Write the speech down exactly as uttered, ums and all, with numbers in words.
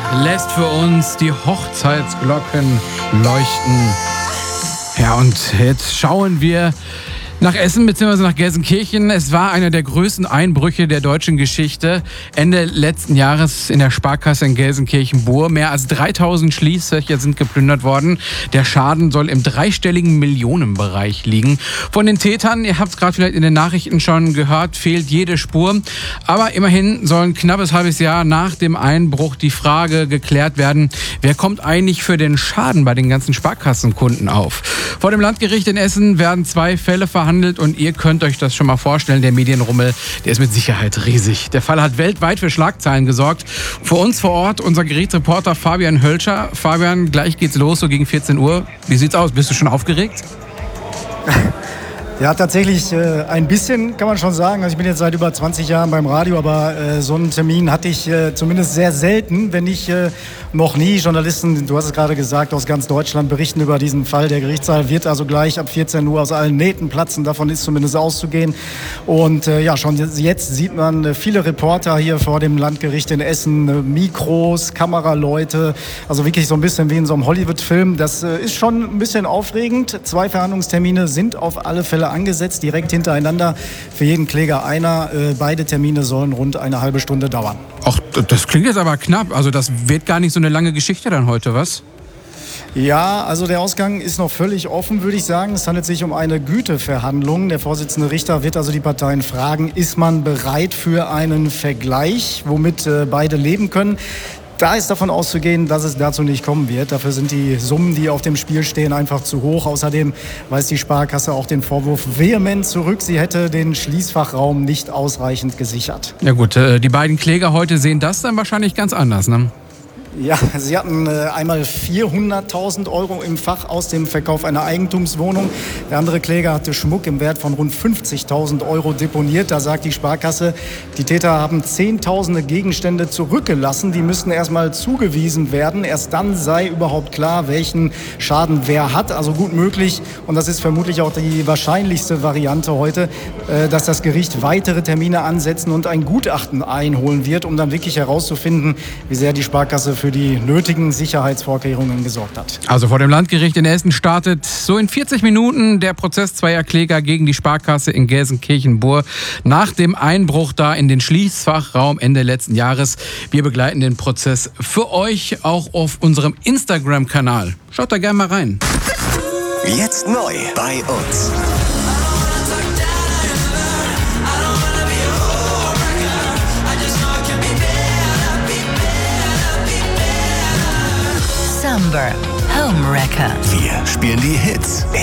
lässt für uns die Hochzeitsglocken leuchten. Ja, und jetzt schauen wir nach Essen bzw. nach Gelsenkirchen. Es war einer der größten Einbrüche der deutschen Geschichte. Ende letzten Jahres in der Sparkasse in Gelsenkirchen-Bur. Mehr als dreitausend Schließfächer sind geplündert worden. Der Schaden soll im dreistelligen Millionenbereich liegen. Von den Tätern, ihr habt es gerade vielleicht in den Nachrichten schon gehört, fehlt jede Spur. Aber immerhin soll ein knappes halbes Jahr nach dem Einbruch die Frage geklärt werden, wer kommt eigentlich für den Schaden bei den ganzen Sparkassenkunden auf? Vor dem Landgericht in Essen werden zwei Fälle verhandelt. Und ihr könnt euch das schon mal vorstellen, der Medienrummel, der ist mit Sicherheit riesig. Der Fall hat weltweit für Schlagzeilen gesorgt. Für uns vor Ort unser Gerichtsreporter Fabian Hölscher. Fabian, gleich geht's los, so gegen vierzehn Uhr. Wie sieht's aus? Bist du schon aufgeregt? Ja, tatsächlich äh, ein bisschen, kann man schon sagen. Also ich bin jetzt seit über zwanzig Jahren beim Radio, aber äh, so einen Termin hatte ich äh, zumindest sehr selten, wenn nicht äh, noch nie. Journalisten, du hast es gerade gesagt, aus ganz Deutschland berichten über diesen Fall. Der Gerichtssaal wird also gleich ab vierzehn Uhr aus allen Nähten platzen. Davon ist zumindest auszugehen. Und äh, ja, schon jetzt sieht man äh, viele Reporter hier vor dem Landgericht in Essen, äh, Mikros, Kameraleute. Also wirklich so ein bisschen wie in so einem Hollywood-Film. Das äh, ist schon ein bisschen aufregend. Zwei Verhandlungstermine sind auf alle Fälle angesetzt, direkt hintereinander. Für jeden Kläger einer. Äh, beide Termine sollen rund eine halbe Stunde dauern. Ach, das klingt jetzt aber knapp. Also das wird gar nicht so eine lange Geschichte dann heute, was? Ja, also der Ausgang ist noch völlig offen, würde ich sagen. Es handelt sich um eine Güteverhandlung. Der Vorsitzende Richter wird also die Parteien fragen, ist man bereit für einen Vergleich, womit äh, beide leben können? Da ist davon auszugehen, dass es dazu nicht kommen wird. Dafür sind die Summen, die auf dem Spiel stehen, einfach zu hoch. Außerdem weist die Sparkasse auch den Vorwurf vehement zurück. Sie hätte den Schließfachraum nicht ausreichend gesichert. Ja gut, die beiden Kläger heute sehen das dann wahrscheinlich ganz anders, ne? Ja, sie hatten äh, einmal vierhunderttausend Euro im Fach aus dem Verkauf einer Eigentumswohnung. Der andere Kläger hatte Schmuck im Wert von rund fünfzigtausend Euro deponiert. Da sagt die Sparkasse, die Täter haben zehntausende Gegenstände zurückgelassen. Die müssten erstmal zugewiesen werden. Erst dann sei überhaupt klar, welchen Schaden wer hat. Also gut möglich, und das ist vermutlich auch die wahrscheinlichste Variante heute, äh, dass das Gericht weitere Termine ansetzen und ein Gutachten einholen wird, um dann wirklich herauszufinden, wie sehr die Sparkasse für die nötigen Sicherheitsvorkehrungen gesorgt hat. Also vor dem Landgericht in Essen startet so in vierzig Minuten der Prozess zweier Kläger gegen die Sparkasse in Gelsenkirchen-Bur nach dem Einbruch da in den Schließfachraum Ende letzten Jahres. Wir begleiten den Prozess für euch auch auf unserem Instagram-Kanal. Schaut da gerne mal rein. Jetzt neu bei uns. Summer Home Wrecker. Wir spielen die Hits.